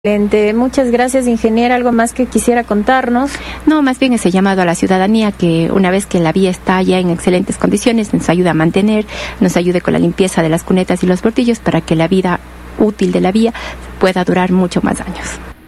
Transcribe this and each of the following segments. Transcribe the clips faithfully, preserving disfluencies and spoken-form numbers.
Excelente, muchas gracias, ingeniera. ¿Algo más que quisiera contarnos? No, más bien ese llamado a la ciudadanía que una vez que la vía está ya en excelentes condiciones, nos ayude a mantener, nos ayude con la limpieza de las cunetas y los portillos para que la vida útil de la vía pueda durar mucho más años.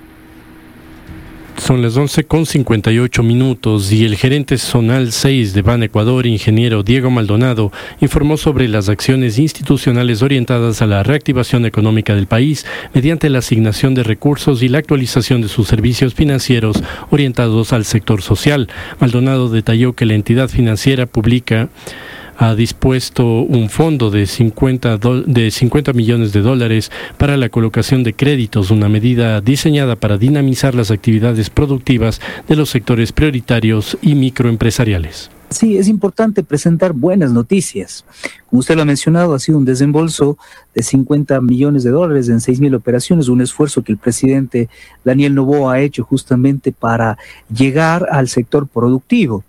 Son las once con cincuenta y ocho minutos y el gerente zonal seis de Ban Ecuador, ingeniero Diego Maldonado, informó sobre las acciones institucionales orientadas a la reactivación económica del país mediante la asignación de recursos y la actualización de sus servicios financieros orientados al sector social. Maldonado detalló que la entidad financiera pública ha dispuesto un fondo de cincuenta, do, de cincuenta millones de dólares para la colocación de créditos, una medida diseñada para dinamizar las actividades productivas de los sectores prioritarios y microempresariales. Sí, es importante presentar buenas noticias. Como usted lo ha mencionado, ha sido un desembolso de cincuenta millones de dólares en seis mil operaciones, un esfuerzo que el presidente Daniel Noboa ha hecho justamente para llegar al sector productivo.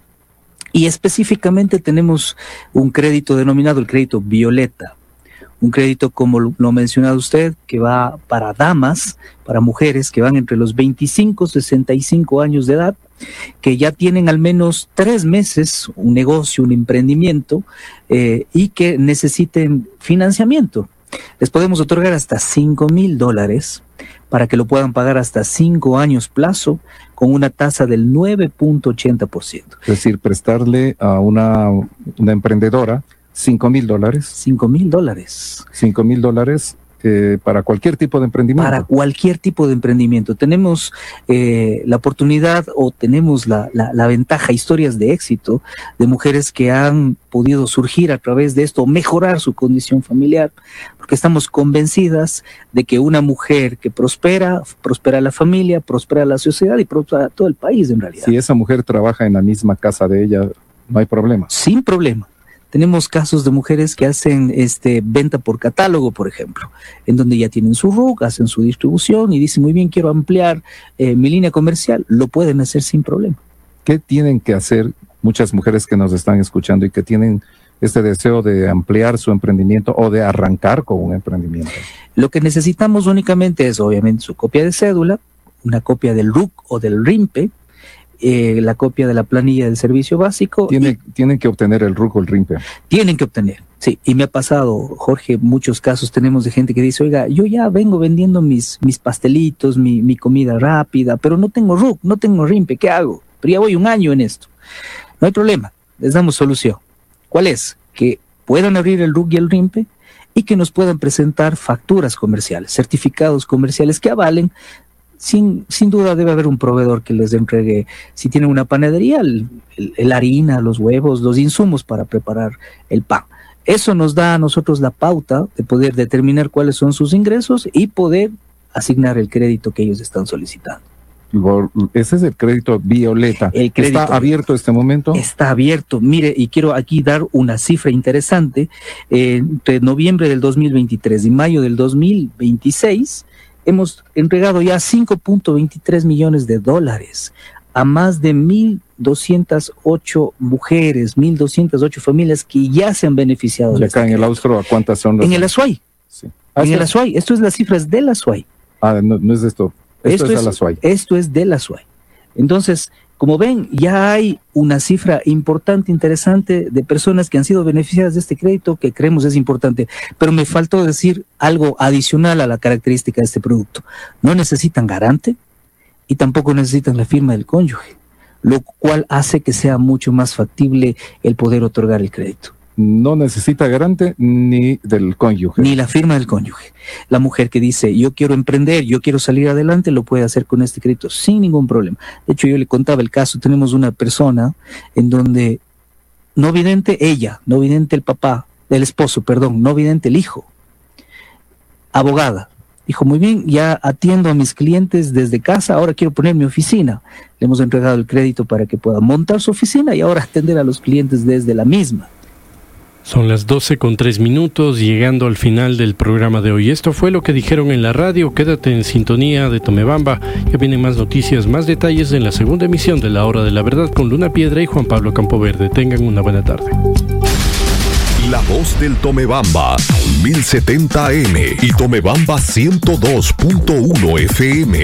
Y específicamente tenemos un crédito denominado el crédito Violeta, un crédito, como lo ha mencionado usted, que va para damas, para mujeres que van entre los veinticinco y sesenta y cinco años de edad, que ya tienen al menos tres meses un negocio, un emprendimiento, eh, y que necesiten financiamiento. Les podemos otorgar hasta cinco mil dólares para que lo puedan pagar hasta cinco años plazo con una tasa del nueve punto ochenta por ciento. Es decir, prestarle a una, una emprendedora cinco mil dólares. cinco mil dólares. cinco mil dólares eh, para cualquier tipo de emprendimiento. Para cualquier tipo de emprendimiento. Tenemos eh, la oportunidad o tenemos la, la, la ventaja, historias de éxito de mujeres que han podido surgir a través de esto, mejorar su condición familiar, porque estamos convencidas de que una mujer que prospera, prospera la familia, prospera la sociedad y prospera todo el país en realidad. Si esa mujer trabaja en la misma casa de ella, no hay problema. Sin problema. Tenemos casos de mujeres que hacen este, venta por catálogo, por ejemplo, en donde ya tienen su R U C, hacen su distribución y dicen, muy bien, quiero ampliar eh, mi línea comercial. Lo pueden hacer sin problema. ¿Qué tienen que hacer muchas mujeres que nos están escuchando y que tienen este deseo de ampliar su emprendimiento o de arrancar con un emprendimiento? Lo que necesitamos únicamente es, obviamente, su copia de cédula, una copia del R U C o del R I M P E, Eh, la copia de la planilla del servicio básico. Tiene, y, tienen que obtener el R U C o el R I M P E. Tienen que obtener, sí. Y me ha pasado, Jorge, muchos casos tenemos de gente que dice, oiga, yo ya vengo vendiendo mis, mis pastelitos, mi, mi comida rápida, pero no tengo R U C, no tengo R I M P E, ¿qué hago? Pero ya voy un año en esto. No hay problema, les damos solución. ¿Cuál es? Que puedan abrir el R U C y el R I M P E y que nos puedan presentar facturas comerciales, certificados comerciales que avalen. Sin, sin duda debe haber un proveedor que les entregue, si tienen una panadería, el, el, el harina, los huevos, los insumos para preparar el pan. Eso nos da a nosotros la pauta de poder determinar cuáles son sus ingresos y poder asignar el crédito que ellos están solicitando. Ese es el crédito Violeta. El crédito ¿Está abierto este momento? Está abierto. Mire, y quiero aquí dar una cifra interesante. Eh, entre noviembre del dos mil veintitrés y mayo del dos mil veintiséis, hemos entregado ya cinco punto veintitrés millones de dólares a más de mil doscientas ocho mujeres, mil doscientas ocho familias que ya se han beneficiado. ¿Y de acá este en el Austro a cuántas son las? En el Azuay. Sí. En el Azuay. Esto es las cifras del Azuay. Ah, no, no es de esto. Esto, esto es, es Azuay. Esto es del Azuay. Entonces, como ven, ya hay una cifra importante, interesante de personas que han sido beneficiadas de este crédito que creemos es importante. Pero me faltó decir algo adicional a la característica de este producto. No necesitan garante y tampoco necesitan la firma del cónyuge, lo cual hace que sea mucho más factible el poder otorgar el crédito. No necesita garante ni del cónyuge. Ni la firma del cónyuge. La mujer que dice, yo quiero emprender, yo quiero salir adelante, lo puede hacer con este crédito sin ningún problema. De hecho, yo le contaba el caso, tenemos una persona en donde no vidente ella, no vidente el papá, el esposo, perdón, no vidente el hijo, abogada. Dijo, muy bien, ya atiendo a mis clientes desde casa, ahora quiero poner mi oficina. Le hemos entregado el crédito para que pueda montar su oficina y ahora atender a los clientes desde la misma. Son las doce con tres minutos, llegando al final del programa de hoy. Esto fue lo que dijeron en la radio. Quédate en sintonía de Tomebamba. Ya vienen más noticias, más detalles en la segunda emisión de La Hora de la Verdad con Luna Piedra y Juan Pablo Campoverde. Tengan una buena tarde. La voz del Tomebamba, mil setenta A M y Tomebamba ciento dos punto uno F M.